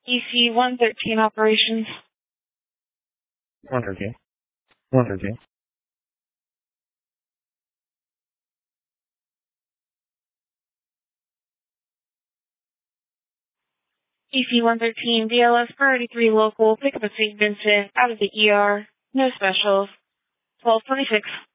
EC-113 operations. 113. 113. EC-113, BLS Priority 3 local, pick up at St. Vincent, out of the ER. No specials. 1226.